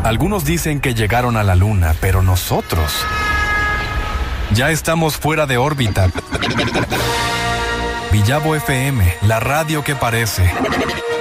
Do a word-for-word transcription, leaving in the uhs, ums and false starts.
Algunos dicen que llegaron a la luna, pero nosotros ya estamos fuera de órbita. Villavo F M, la radio que parece.